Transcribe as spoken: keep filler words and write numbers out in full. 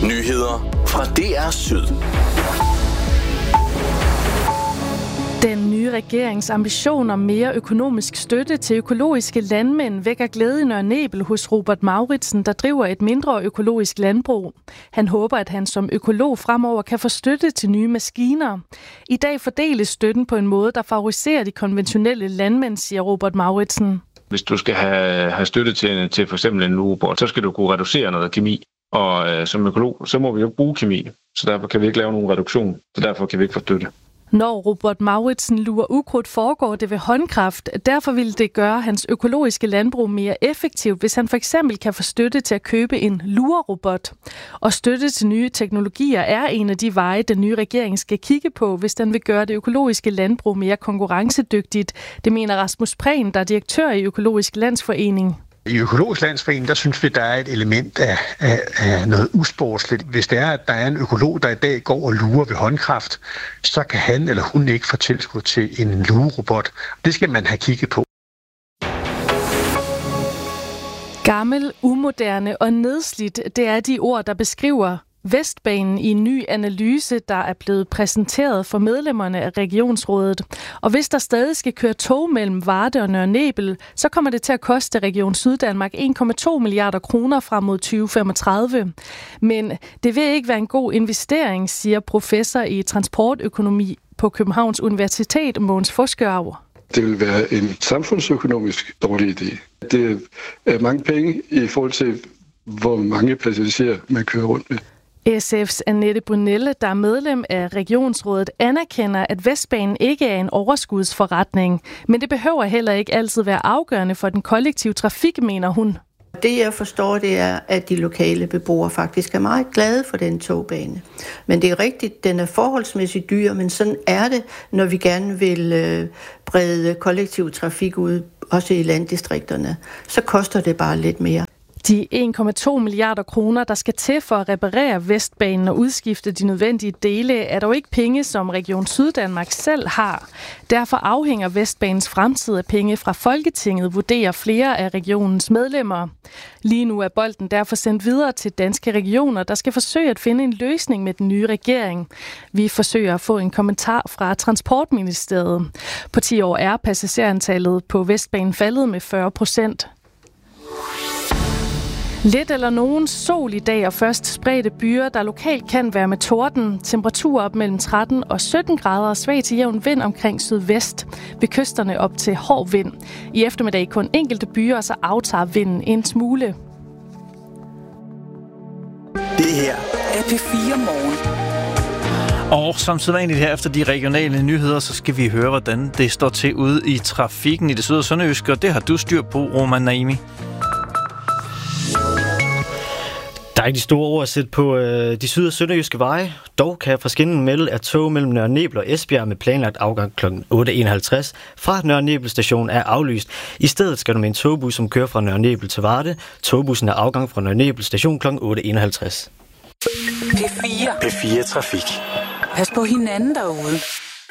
Nyheder fra D R Syd. Den nye regerings ambition om mere økonomisk støtte til økologiske landmænd vækker glæde i Nørre Nebel hos Robert Mauritsen, der driver et mindre økologisk landbrug. Han håber, at han som økolog fremover kan få støtte til nye maskiner. I dag fordeles støtten på en måde, der favoriserer de konventionelle landmænd, siger Robert Mauritsen. Hvis du skal have, have støtte til, til for eksempel en lugebort, så skal du kunne reducere noget kemi. Og øh, som økolog, så må vi jo bruge kemi, så derfor kan vi ikke lave nogen reduktion, så derfor kan vi ikke få støtte. Når Robert Mauritsen lurer ukrudt, foregår det ved håndkraft. Derfor vil det gøre hans økologiske landbrug mere effektivt, hvis han for eksempel kan få støtte til at købe en lurerobot. Og støtte til nye teknologier er en af de veje, den nye regering skal kigge på, hvis den vil gøre det økologiske landbrug mere konkurrencedygtigt. Det mener Rasmus Prehn, der er direktør i Økologisk Landsforening. I Økologisk Landsforening, der synes vi, der er et element af, af, af noget usportsligt. Hvis det er, at der er en økolog, der i dag går og lurer ved håndkraft, så kan han eller hun ikke få tilskud til en lugerobot. Det skal man have kigget på. Gammel, umoderne og nedslidt, det er de ord, der beskriver Vestbanen i en ny analyse, der er blevet præsenteret for medlemmerne af Regionsrådet. Og hvis der stadig skal køre tog mellem Varde og Nørre Nebel, så kommer det til at koste Region Syddanmark en komma to milliarder kroner frem mod tyve femogtredive. Men det vil ikke være en god investering, siger professor i transportøkonomi på Københavns Universitet, Mogens Foskørv. Det vil være en samfundsøkonomisk dårlig idé. Det er mange penge i forhold til, hvor mange passagerer man kører rundt med. S F's Annette Brunelle, der er medlem af Regionsrådet, anerkender, at Vestbanen ikke er en overskudsforretning. Men det behøver heller ikke altid være afgørende for den kollektive trafik, mener hun. Det jeg forstår, det er, at de lokale beboere faktisk er meget glade for den togbane. Men det er rigtigt, den er forholdsmæssigt dyr, men sådan er det, når vi gerne vil øh, brede kollektiv trafik ud, også i landdistrikterne. Så koster det bare lidt mere. De en komma to milliarder kroner, der skal til for at reparere Vestbanen og udskifte de nødvendige dele, er dog ikke penge, som Region Syddanmark selv har. Derfor afhænger Vestbanens fremtid af penge fra Folketinget, vurderer flere af regionens medlemmer. Lige nu er bolden derfor sendt videre til danske regioner, der skal forsøge at finde en løsning med den nye regering. Vi forsøger at få en kommentar fra Transportministeriet. På ti år er passagerantallet på Vestbanen faldet med fyrre procent. Lidt eller nogen sol i dag og først spredte byer, der lokalt kan være med torden. Temperaturer op mellem tretten og sytten grader og svag til jævn vind omkring sydvest. Ved kysterne op til hård vind. I eftermiddag kun enkelte byer, og så aftager vinden en smule. Det her er P fire Morgen. Og som sædvanligt her efter de regionale nyheder, så skal vi høre, hvordan det står til ude i trafikken i det syd- og sønderjyske, og det har du styr på, Roman Naimi. Der er ikke de store ord at sætte på øh, de syd- og sønderjyske veje. Dog kan jeg fra skinnen melde, at tog mellem Nørre Nebel og Esbjerg med planlagt afgang kl. otte enoghalvtreds fra Nørre Nebel station er aflyst. I stedet skal du med en togbus, som kører fra Nørre Nebel til Varde. Togbussen er afgang fra Nørre Nebel station kl. otte enoghalvtreds. P fire. P fire Trafik. Pas på hinanden derude.